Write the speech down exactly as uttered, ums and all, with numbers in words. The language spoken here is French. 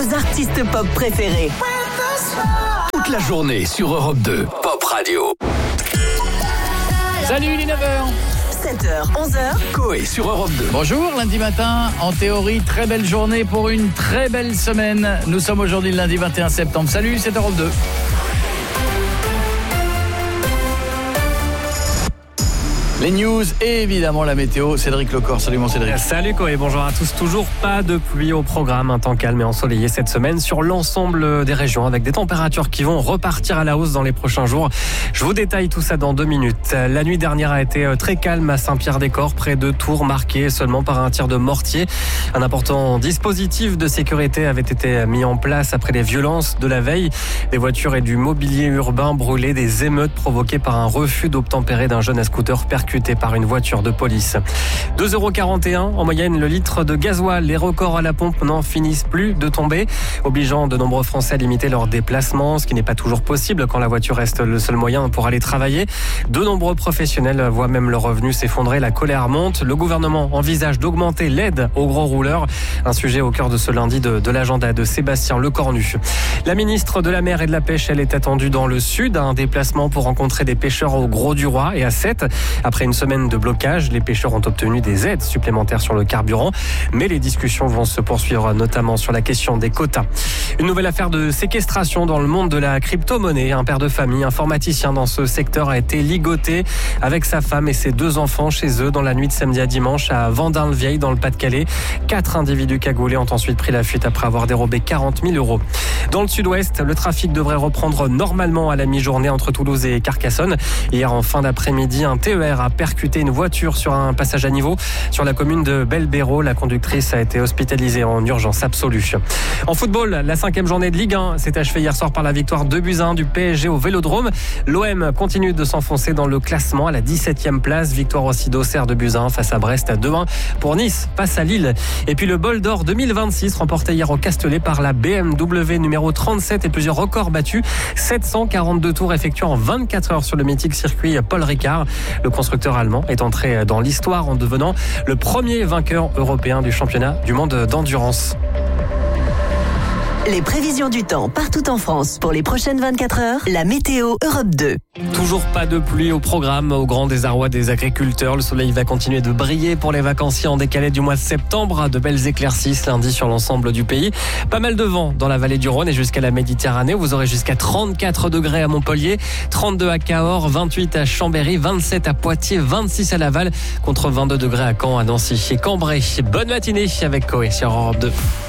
vos artistes pop préférés. Toute la journée sur Europe deux, Pop Radio. Salut, il est neuf heures. sept heures, onze heures. Coé sur Europe deux. Bonjour, lundi matin, en théorie, très belle journée pour une très belle semaine. Nous sommes aujourd'hui le lundi vingt et un septembre. Salut, c'est Europe deux. Les news et évidemment la météo. Cédric Lecor, salut mon Cédric. Salut Coé, bonjour à tous. Toujours pas de pluie au programme, un temps calme et ensoleillé cette semaine sur l'ensemble des régions avec des températures qui vont repartir à la hausse dans les prochains jours. Je vous détaille tout ça dans deux minutes. La nuit dernière a été très calme à Saint-Pierre-des-Corps, près de Tours, marqué seulement par un tir de mortier. Un important dispositif de sécurité avait été mis en place après les violences de la veille. Des voitures et du mobilier urbain brûlés, des émeutes provoquées par un refus d'obtempérer d'un jeune à scooter percuté par une voiture de police. deux euros quarante et un en moyenne le litre de gasoil. Les records à la pompe n'en finissent plus de tomber, obligeant de nombreux Français à limiter leurs déplacements, ce qui n'est pas toujours possible quand la voiture reste le seul moyen pour aller travailler. De nombreux professionnels voient même leurs revenus s'effondrer. La colère monte. Le gouvernement envisage d'augmenter l'aide aux gros rouleurs. Un sujet au cœur de ce lundi de, de l'agenda de Sébastien Lecornu. La ministre de la Mer et de la Pêche, elle est attendue dans le sud. Un déplacement pour rencontrer des pêcheurs au Gros-du-Roi et à Sète. Après une semaine de blocage, les pêcheurs ont obtenu des aides supplémentaires sur le carburant, mais les discussions vont se poursuivre notamment sur la question des quotas. Une nouvelle affaire de séquestration dans le monde de la crypto-monnaie. Un père de famille, informaticien dans ce secteur, a été ligoté avec sa femme et ses deux enfants chez eux dans la nuit de samedi à dimanche à Vendin-le-Vieil dans le Pas-de-Calais. Quatre individus cagoulés ont ensuite pris la fuite après avoir dérobé quarante mille euros. Dans le sud-ouest, le trafic devrait reprendre normalement à la mi-journée entre Toulouse et Carcassonne. Hier en fin d'après-midi, un T E R a percuté une voiture sur un passage à niveau sur la commune de Belbéro. La conductrice a été hospitalisée en urgence absolue. En football, la cinquième journée de Ligue un s'est achevée hier soir par la victoire deux buts à un du P S G au Vélodrome. L'O M continue de s'enfoncer dans le classement à la dix-septième place. Victoire aussi d'Auxerre deux buts à un face à Brest à deux un pour Nice face à Lille. Et puis le Bol d'Or deux mille vingt-six remporté hier au Castellet par la B M W numéro trente-sept et plusieurs records battus. sept cent quarante-deux tours effectués en vingt-quatre heures sur le mythique circuit Paul Ricard. Le constructeur allemand est entré dans l'histoire en devenant le premier vainqueur européen du championnat du monde d'endurance. Les prévisions du temps partout en France pour les prochaines vingt-quatre heures. La météo Europe deux. Toujours pas de pluie au programme, au grand désarroi des agriculteurs. Le soleil va continuer de briller pour les vacanciers en décalé du mois de septembre. De belles éclaircies lundi sur l'ensemble du pays. Pas mal de vent dans la vallée du Rhône et jusqu'à la Méditerranée. Vous aurez jusqu'à trente-quatre degrés à Montpellier, trente-deux à Cahors, vingt-huit à Chambéry, vingt-sept à Poitiers, vingt-six à Laval, contre vingt-deux degrés à Caen, à Nancy et Cambrai. Bonne matinée avec Coé sur Europe deux.